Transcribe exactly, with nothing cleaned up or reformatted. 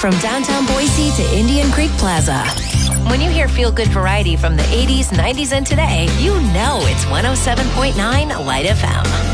from downtown Boise to Indian Creek Plaza. When you hear feel-good variety from the eighties, nineties, and today, you know it's one oh seven point nine Light F M.